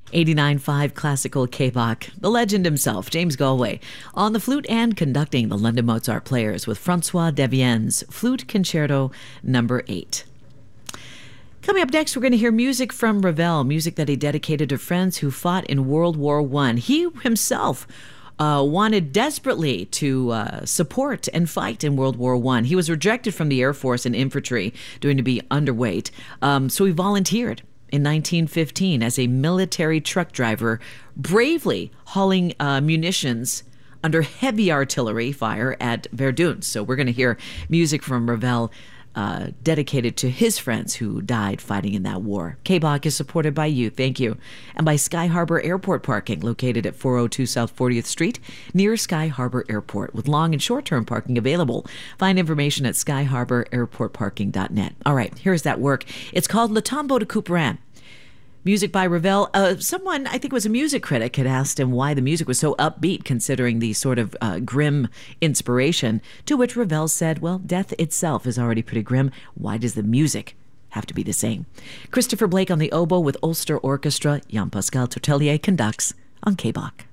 89.5 Classical K-Bach, the legend himself, James Galway, on the flute and conducting the London Mozart Players with Francois Devienne's Flute Concerto No. 8. Coming up next, we're going to hear music from Ravel, music that he dedicated to friends who fought in World War I. He himself wanted desperately to support and fight in World War I. He was rejected from the Air Force and infantry, due to be underweight, so he volunteered in 1915 as a military truck driver, bravely hauling munitions under heavy artillery fire at Verdun. So we're going to hear music from Ravel dedicated to his friends who died fighting in that war. K-Bach is supported by you, thank you, and by Sky Harbor Airport Parking, located at 402 South 40th Street, near Sky Harbor Airport, with long and short-term parking available. Find information at skyharbораirportparking.net. All right, here's that work. It's called Le Tombeau de Couperin. Music by Ravel. Someone, I think it was a music critic, had asked him why the music was so upbeat considering the sort of grim inspiration, to which Ravel said, well, death itself is already pretty grim. Why does the music have to be the same? Christopher Blake on the oboe with Ulster Orchestra. Jean-Pascal Tortelier conducts on K-Bach.